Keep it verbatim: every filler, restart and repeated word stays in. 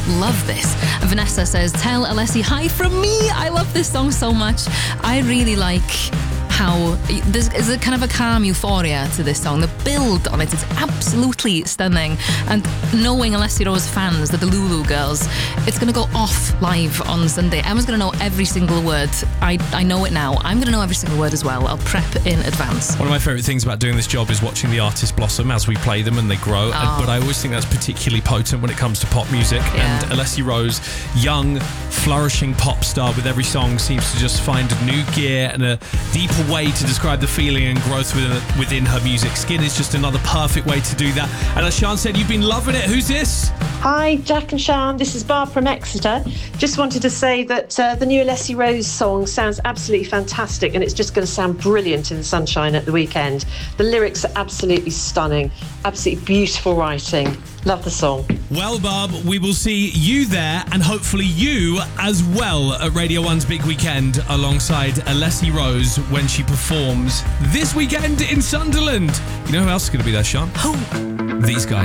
love this. Vanessa says, tell Alessi hi from me. I love this song so much. I really like how there's, there's a kind of a calm euphoria to this song. The build on it is absolutely stunning. And knowing Alessi Rose fans, the Lulu girls, it's going to go off live on Sunday. Emma's going to know every single word. I, I know it now. I'm going to know every single word as well. I'll prep in advance. One of my favourite things about doing this job is watching the artists blossom as we play them and they grow. Oh. And, but I always think that's particularly potent when it comes to pop music. Yeah. And Alessi Rose, young, flourishing pop star with every song, seems to just find a new gear and a deeper way to describe the feeling and growth within, within her music. Skin is just another perfect way to do that. And as Sian said, you've been loving it. Who's this? Hi, Jack and Sian. This is Barb from Exeter. Just wanted to say that uh, the new Alessi Rose song sounds absolutely fantastic, and it's just going to sound brilliant in the sunshine at the weekend. The lyrics are absolutely stunning. Absolutely beautiful writing. Love the song. Well, Barb, we will see you there and hopefully you as well at Radio one's Big Weekend alongside Alessi Rose when she performs this weekend in Sunderland. You know who else is going to be there, Sian? Who? These guys.